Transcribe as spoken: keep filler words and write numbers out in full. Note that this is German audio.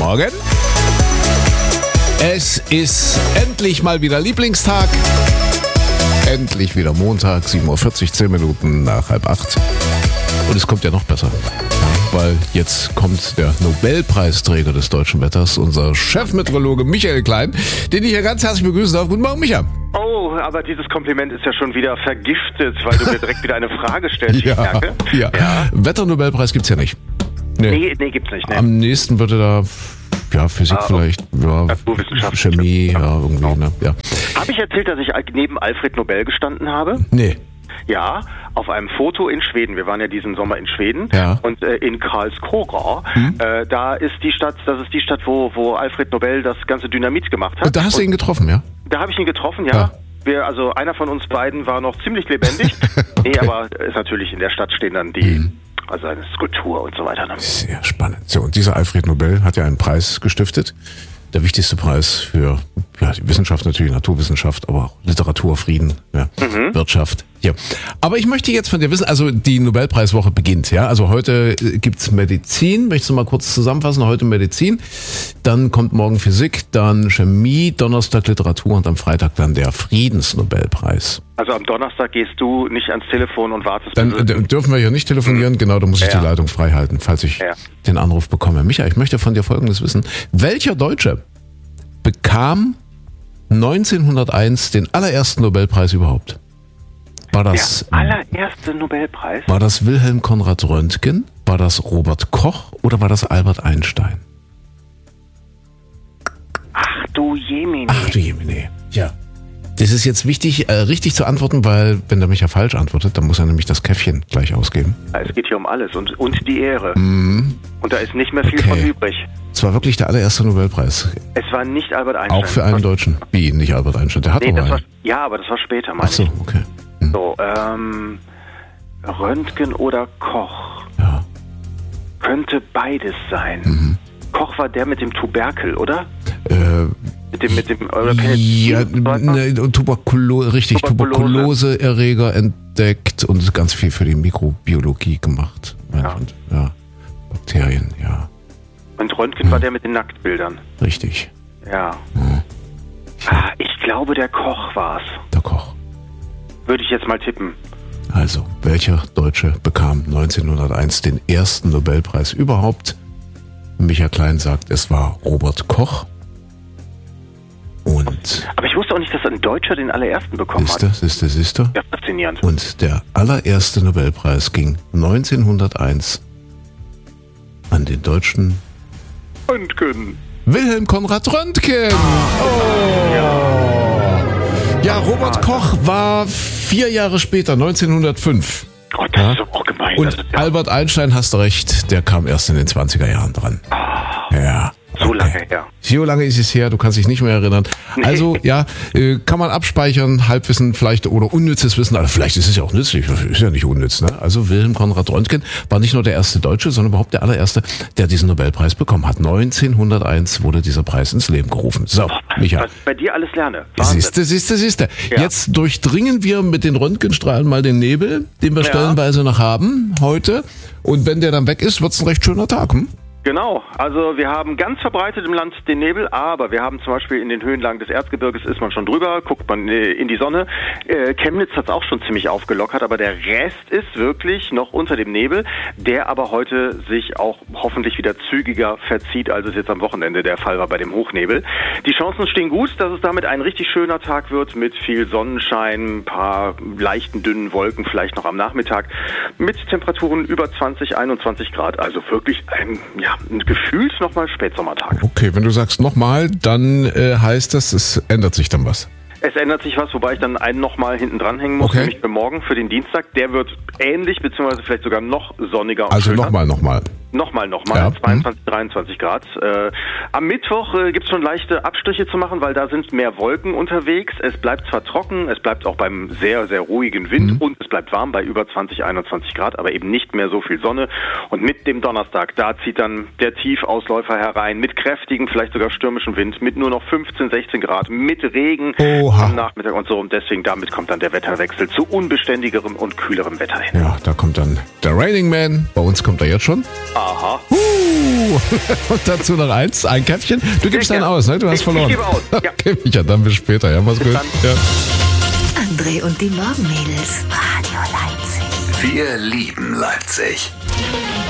Morgen. Es ist endlich mal wieder Lieblingstag. Endlich wieder Montag, sieben Uhr vierzig, zehn Minuten nach halb acht. Und es kommt ja noch besser, ja, weil jetzt kommt der Nobelpreisträger des deutschen Wetters, unser Chefmeteorologe Michael Klein, den ich hier ganz herzlich begrüßen darf. Guten Morgen, Micha. Oh, aber dieses Kompliment ist ja schon wieder vergiftet, weil du mir direkt wieder eine Frage stellst. ja, ja. ja. Wetternobelpreis gibt's ja nicht. Nee, nee, nee gibt's nicht. Nee. Am nächsten würde da, ja, Physik ah, vielleicht, ja, Naturwissenschaft, Chemie, ja, irgendwie, ne, ja. Habe ich erzählt, dass ich neben Alfred Nobel gestanden habe? Nee. Ja, auf einem Foto in Schweden. Wir waren ja diesen Sommer in Schweden. Ja. Und äh, in Karlskoga, hm? äh, da ist die Stadt, das ist die Stadt, wo, wo Alfred Nobel das ganze Dynamit gemacht hat. Und da hast du ihn getroffen, ja? Da habe ich ihn getroffen, ja. ja. Wir, also einer von uns beiden war noch ziemlich lebendig. okay. Nee, aber ist natürlich in der Stadt stehen dann die, hm. also eine Skulptur und so weiter. Sehr spannend. So, und dieser Alfred Nobel hat ja einen Preis gestiftet. Der wichtigste Preis für ja, die Wissenschaft natürlich, Naturwissenschaft, aber auch Literatur, Frieden, ja, mhm. Wirtschaft. Ja. Aber ich möchte jetzt von dir wissen, also die Nobelpreiswoche beginnt, ja. Also heute gibt's Medizin, möchtest du mal kurz zusammenfassen? Heute Medizin, dann kommt morgen Physik, dann Chemie, Donnerstag Literatur und am Freitag dann der Friedensnobelpreis. Also am Donnerstag gehst du nicht ans Telefon und wartest. Dann äh, dürfen wir hier nicht telefonieren, mhm. genau, da muss ich ja. die Leitung frei halten, falls ich ja. den Anruf bekomme. Micha, ich möchte von dir Folgendes wissen. Welcher Deutsche bekam neunzehnhunderteins den allerersten Nobelpreis überhaupt? War das der allererste Nobelpreis? War das Wilhelm Konrad Röntgen? War das Robert Koch oder war das Albert Einstein? Ach du Jemine. Ach du Jemine, ja. Das ist jetzt wichtig, äh, richtig zu antworten, weil wenn der Micha falsch antwortet, dann muss er nämlich das Käffchen gleich ausgeben. Es geht hier um alles und, und die Ehre. Mhm. Und da ist nicht mehr viel okay. von übrig. Es war wirklich der allererste Nobelpreis. Es war nicht Albert Einstein. Auch für einen Deutschen. Wie, nicht Albert Einstein? Der hat nee, doch das einen. war, ja, aber das war später, meine Ach so, okay. Hm. So, ähm, Röntgen oder Koch? Ja. Könnte beides sein. Mhm. Koch war der mit dem Tuberkel, oder? Äh, mit dem, mit dem, oder ja, ne, Tuberkulose, richtig, Tuberkulose. Tuberkuloseerreger entdeckt und ganz viel für die Mikrobiologie gemacht. Ja. Und, ja. Bakterien, ja. Und Röntgen hm. war der mit den Nacktbildern. Richtig. Ja. Hm. Ah, ich glaube, der Koch war's. Der Koch. Würde ich jetzt mal tippen. Also, welcher Deutsche bekam neunzehnhunderteins den ersten Nobelpreis überhaupt? Micha Klein sagt, es war Robert Koch. Und aber ich wusste auch nicht, dass ein Deutscher den allerersten bekommen siehste, hat. Siehste, siehste. Ja, faszinierend. Und der allererste Nobelpreis ging neunzehnhunderteins an den deutschen Röntgen. Wilhelm Konrad Röntgen. Oh. Ja. ja, Robert Koch war vier Jahre später, neunzehnhundertfünf. Oh, das ja. ist doch auch gemein. Und ja Albert Einstein, hast du recht, der kam erst in den zwanziger Jahren dran. Oh. Ja. So lange her. So lange ist es her, du kannst dich nicht mehr erinnern. Nee. Also, ja, äh, kann man abspeichern, Halbwissen vielleicht oder unnützes Wissen, aber vielleicht ist es ja auch nützlich, ist ja nicht unnütz, ne? Also Wilhelm Konrad Röntgen war nicht nur der erste Deutsche, sondern überhaupt der allererste, der diesen Nobelpreis bekommen hat. neunzehnhunderteins wurde dieser Preis ins Leben gerufen. So, Micha. Was ich bei dir alles lerne. Siehste, siehste, siehste. Ja. Jetzt durchdringen wir mit den Röntgenstrahlen mal den Nebel, den wir ja. stellenweise noch haben heute. Und wenn der dann weg ist, wird's ein recht schöner Tag, hm? Genau, also wir haben ganz verbreitet im Land den Nebel, aber wir haben zum Beispiel in den Höhenlagen des Erzgebirges ist man schon drüber, guckt man in die Sonne. Äh, Chemnitz hat es auch schon ziemlich aufgelockert, aber der Rest ist wirklich noch unter dem Nebel, der aber heute sich auch hoffentlich wieder zügiger verzieht, als es jetzt am Wochenende der Fall war bei dem Hochnebel. Die Chancen stehen gut, dass es damit ein richtig schöner Tag wird mit viel Sonnenschein, ein paar leichten, dünnen Wolken vielleicht noch am Nachmittag, mit Temperaturen über zwanzig, einundzwanzig Grad, also wirklich ein, ja, gefühlt nochmal Spätsommertag. Okay, wenn du sagst nochmal, dann äh, heißt das, es ändert sich dann was. Es ändert sich was, wobei ich dann einen nochmal hinten dranhängen muss, okay. nämlich für morgen, für den Dienstag. Der wird ähnlich, beziehungsweise vielleicht sogar noch sonniger und Also schöner. nochmal, nochmal. Nochmal, nochmal, ja. zweiundzwanzig, dreiundzwanzig Grad. Äh, am Mittwoch äh, gibt es schon leichte Abstriche zu machen, weil da sind mehr Wolken unterwegs. Es bleibt zwar trocken, es bleibt auch beim sehr, sehr ruhigen Wind mhm. und es bleibt warm bei über zwanzig, einundzwanzig Grad, aber eben nicht mehr so viel Sonne. Und mit dem Donnerstag, da zieht dann der Tiefausläufer herein, mit kräftigem, vielleicht sogar stürmischem Wind, mit nur noch fünfzehn, sechzehn Grad, mit Regen Oha. am Nachmittag und so. Und deswegen, damit kommt dann der Wetterwechsel zu unbeständigerem und kühlerem Wetter hin. Ja, da kommt dann der Raining Man. Bei uns kommt er jetzt schon. Aha. Uh. Und dazu noch eins, ein Käffchen. Du gibst dann aus, ne? Du hast ich, verloren. Ich gebe aus, ja. Okay, Micha, dann bis später. Ja, mach's bis gut. Dann. Ja. André und die Morgenmädels. Radio Leipzig. Wir lieben Leipzig.